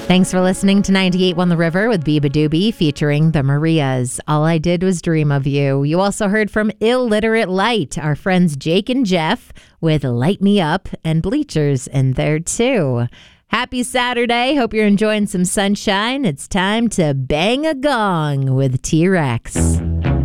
Thanks for listening to 98.1 The River with Biba Doobie featuring the Marias. All I Did Was Dream of You. You also heard from Illiterate Light, our friends Jake and Jeff with Light Me Up, and Bleachers in there too. Happy Saturday. Hope you're enjoying some sunshine. It's time to bang a gong with T-Rex.